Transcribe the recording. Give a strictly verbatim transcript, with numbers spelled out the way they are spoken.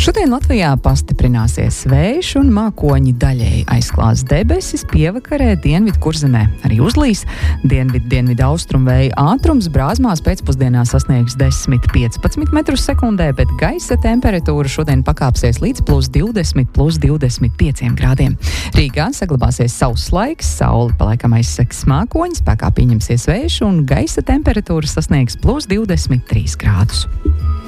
Šodien Latvijā pastiprināsies vējš un mākoņi daļēji aizklās debesis, pievakarē dienvidu kurzemē arī uzlīs. Dienvidu, dienvidu austrumu vēja ātrums Brāzmās pēcpusdienā sasniegs desmit līdz piecpadsmit metrus sekundē, bet gaisa temperatūra šodien pakāpsies līdz plus divdesmit, plus divdesmit pieciem grādiem. Rīgā saglabāsies sauss laiks, saule palaikam aizsegs mākoņi, spēkā pieņemsies vējš un gaisa temperatūra sasniegs plus divdesmit trīs grādus.